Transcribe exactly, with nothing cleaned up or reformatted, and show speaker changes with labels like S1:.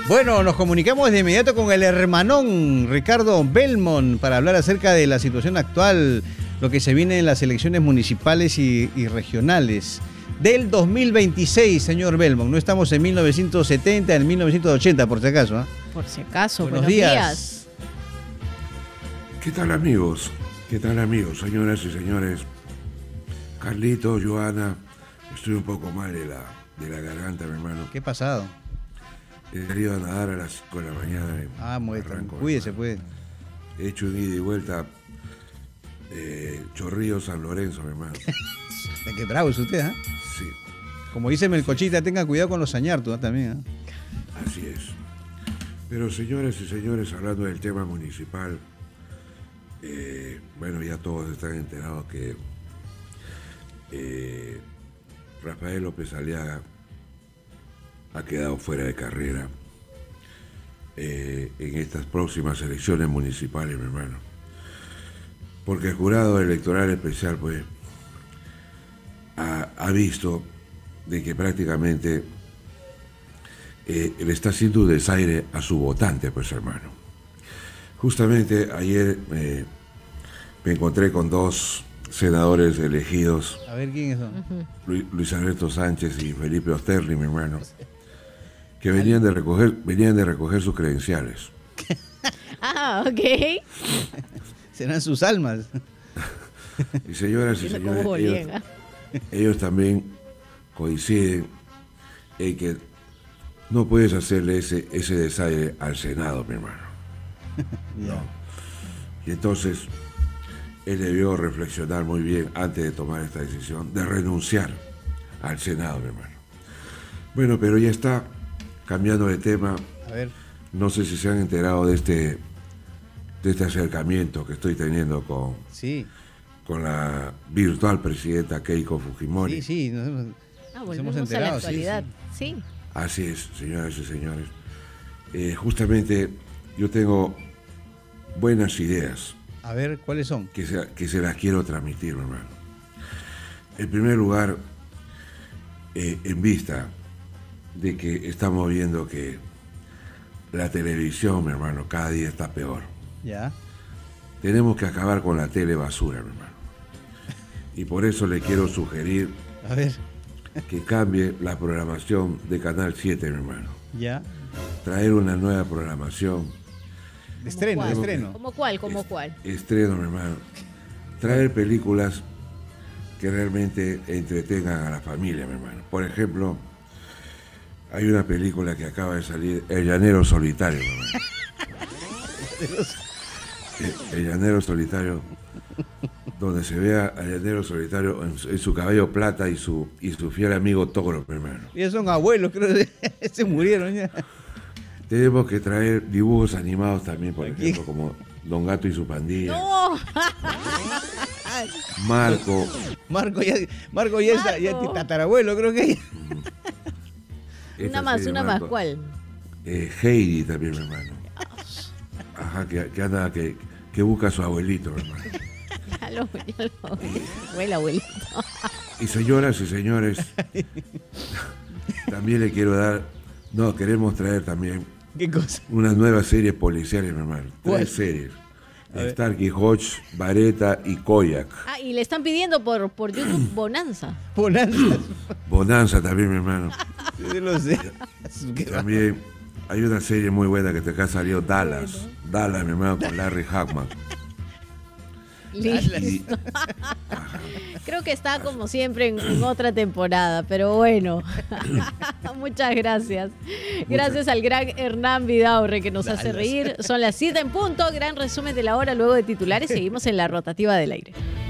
S1: Bueno, nos comunicamos de inmediato con el hermanón Ricardo Belmont para hablar acerca de la situación actual, lo que se viene en las elecciones municipales y, y regionales del dos mil veintiséis, señor Belmont. No estamos en mil novecientos setenta, en mil novecientos ochenta, por si acaso. ¿eh?
S2: Por si acaso,
S1: buenos,
S2: buenos
S1: días.
S2: días.
S3: ¿Qué tal, amigos? ¿Qué tal, amigos? Señoras y señores, Carlito, Joana, estoy un poco mal de la, de la garganta, mi hermano.
S1: ¿Qué ha pasado?
S3: He salido a nadar a las cinco de la mañana.
S1: Ah, muy bien. Cuídese, pues.
S3: He hecho un ida y vuelta eh, Chorrillos San Lorenzo, mi hermano.
S1: Qué bravo es usted, ¿eh?
S3: Sí.
S1: Como dice Melcochita, tenga cuidado con los sañartos, ¿eh? También, ¿eh?
S3: Así es. Pero, señoras y señores, hablando del tema municipal, eh, bueno, ya todos están enterados que eh, Rafael López Aliaga ha quedado fuera de carrera eh, en estas próximas elecciones municipales, mi hermano. Porque el jurado electoral especial, pues, ha, ha visto de que prácticamente eh, le está haciendo un desaire a su votante, pues, hermano. Justamente ayer eh, me encontré con dos senadores elegidos.
S1: A ver, ¿quiénes son?
S3: Luis, Luis Alberto Sánchez y Felipe Osterli, mi hermano, que venían de recoger, venían de recoger sus credenciales.
S2: Ah, ok.
S1: Serán sus almas.
S3: Y señoras y señores, ellos, ellos también coinciden en que no puedes hacerle ese, ese desaire al Senado, mi hermano. No. Y entonces él debió reflexionar muy bien antes de tomar esta decisión de renunciar al Senado, mi hermano. Bueno, pero ya está, cambiando de tema.
S1: A ver.
S3: No sé si se han enterado de este, de este acercamiento que estoy teniendo con,
S1: sí.
S3: con la virtual presidenta Keiko Fujimori.
S1: Sí, sí. Nos hemos,
S2: ah,
S1: nos hemos enterado.
S2: A la actualidad.
S1: Sí, sí.
S2: sí.
S3: Así es, señoras y señores. Eh, justamente yo tengo buenas ideas.
S1: A ver, ¿cuáles son?
S3: Que se, que se las quiero transmitir, mi hermano. En primer lugar, eh, en vista de que estamos viendo que la televisión, mi hermano, cada día está peor.
S1: Ya.
S3: Tenemos que acabar con la tele basura, mi hermano. Y por eso le quiero sugerir
S1: A ver.
S3: que cambie la programación de Canal siete, mi hermano.
S1: Ya.
S3: Traer una nueva programación.
S1: De estreno, de estreno.
S2: ¿Cómo cuál? ¿Cómo
S3: Est-
S2: cuál?
S3: Estreno, mi hermano. Traer películas que realmente entretengan a la familia, mi hermano. Por ejemplo, hay una película que acaba de salir, El Llanero Solitario, mi hermano. El, el Llanero Solitario, donde se vea al Llanero Solitario en, su- en su caballo plata y su, y su fiel amigo Toro, mi hermano.
S1: Ellos son abuelos, creo que se murieron ya.
S3: Tenemos que traer dibujos animados también, por
S1: Aquí.
S3: ejemplo, como Don Gato y su pandilla.
S2: ¡No!
S3: Marco.
S1: Marco ya, Marco ya, está, ya
S2: Marco.
S1: es tatarabuelo, creo que ya.
S3: Esta
S2: Una más,
S3: serie,
S2: una más.
S3: Marco.
S2: ¿Cuál?
S3: Eh, Heidi también, mi hermano. Ajá, que, que anda, que, que busca a su abuelito, mi hermano.
S2: Ya lo, ya lo fue el abuelito.
S3: Y señoras y señores, también le quiero dar, no, queremos traer también
S1: ¿Qué cosa?
S3: unas nuevas series policiales, mi hermano.
S1: ¿Cuál?
S3: Tres series.
S1: A ver.
S3: Starkey Hodge, Vareta y Koyak.
S2: Ah, y le están pidiendo por, por YouTube Bonanza.
S1: Bonanza.
S3: Bonanza también, mi hermano.
S1: Yo lo sé. Qué
S3: También hay una serie muy buena que te acá salió, Dallas. Dallas, mi hermano, con Larry Hagman.
S2: Listo. Creo que está como siempre en, en otra temporada, pero bueno. Muchas gracias. Gracias al gran Hernán Vidaurre que nos hace
S1: Dallas.
S2: reír. Son las siete en punto. Gran resumen de la hora luego de titulares. Seguimos en la rotativa del aire.